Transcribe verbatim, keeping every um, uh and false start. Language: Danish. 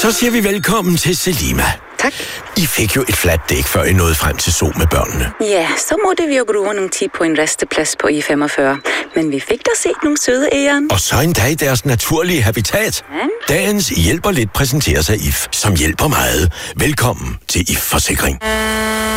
Så siger vi velkommen til Selima. Tak. I fik jo et fladt dæk, før I nåede frem til Zoo med børnene. Ja, så måtte vi jo bruge nogle tid på en resteplads på I femogfyrre. Men vi fik da set nogle søde æren. Og så endda i deres naturlige habitat. Ja. Dagens Hjælper Lidt præsenterer sig I F, som hjælper meget. Velkommen til I F Forsikring.